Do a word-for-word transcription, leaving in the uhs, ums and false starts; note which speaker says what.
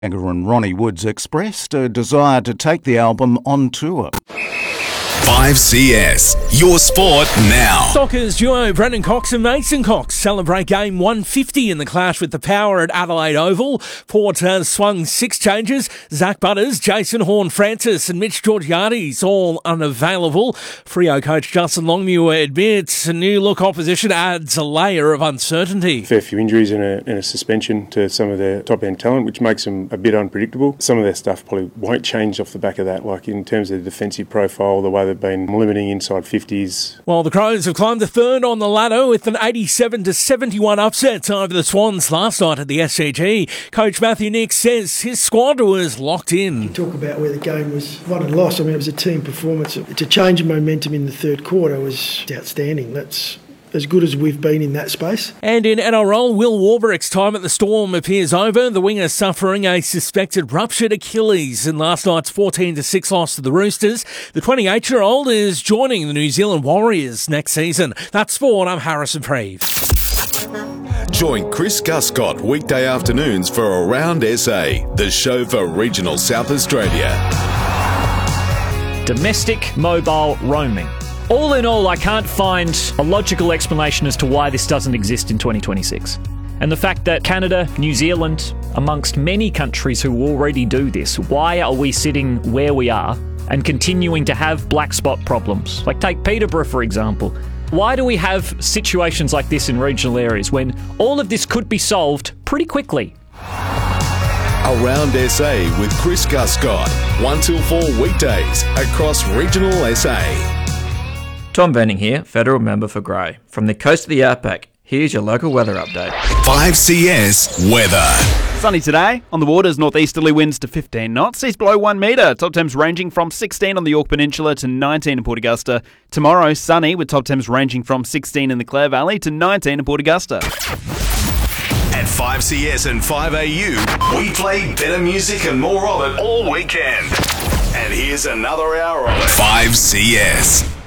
Speaker 1: And Ronnie Woods expressed a desire to take the album on tour.
Speaker 2: five C S, your sport now.
Speaker 3: Soccer's duo Brendan Cox and Mason Cox celebrate game one fifty in the clash with the Power at Adelaide Oval. Port has swung six changes. Zach Butters, Jason Horne-Francis and Mitch Georgiades all unavailable. Freo coach Justin Longmuir admits a new-look opposition adds a layer of uncertainty.
Speaker 4: Fair few injuries and a, and a suspension to some of their top-end talent, which makes them a bit unpredictable. Some of their stuff probably won't change off the back of that, like in terms of the defensive profile, the way they've been limiting inside fifties.
Speaker 3: Well, the Crows have climbed to third on the ladder with an eighty-seven to seventy-one upset over the Swans last night at the S C G. Coach Matthew Nicks says his squad was locked in.
Speaker 5: You talk about where the game was won and lost. I mean, it was a team performance. To change momentum in the third quarter was outstanding. That's as good as we've been in that space.
Speaker 3: And in N R L, Will Warbrick's time at the Storm appears over. The winger suffering a suspected ruptured Achilles in last night's fourteen to six loss to the Roosters. The twenty-eight-year-old is joining the New Zealand Warriors next season. That's sport. I'm Harrison Preeve.
Speaker 2: Join Chris Guscott weekday afternoons for Around S A, the show for regional South Australia.
Speaker 6: Domestic mobile roaming. All in all, I can't find a logical explanation as to why this doesn't exist in twenty twenty-six. And the fact that Canada, New Zealand, amongst many countries who already do this, why are we sitting where we are and continuing to have black spot problems? Like take Peterborough, for example. Why do we have situations like this in regional areas when all of this could be solved pretty quickly?
Speaker 2: Around S A with Chris Guscott, one till four weekdays across regional S A.
Speaker 7: Tom Venning here, Federal Member for Grey. From the coast of the Outback, here's your local weather update.
Speaker 2: five C S weather.
Speaker 8: Sunny today. On the waters, northeasterly winds to fifteen knots. Seas below one metre. Top temps ranging from sixteen on the York Peninsula to nineteen in Port Augusta. Tomorrow, sunny with top temps ranging from sixteen in the Clare Valley to nineteen in Port Augusta.
Speaker 2: At five C S and five A U, we play better music and more of it all weekend. And here's another hour of it. five C S.